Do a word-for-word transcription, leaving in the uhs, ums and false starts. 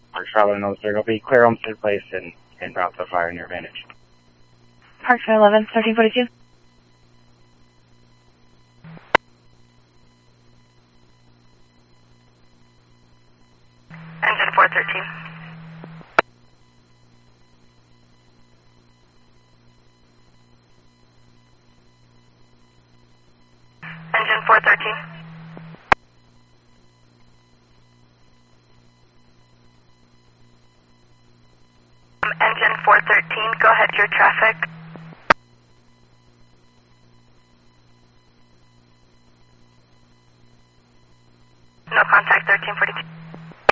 Park Charlotte and Old Circle B, clear Homestead Place and, and route the fire in your advantage. Park eleven, thirteen forty-two. Engine four thirteen. Engine four thirteen. Um, engine four thirteen, go ahead, your traffic.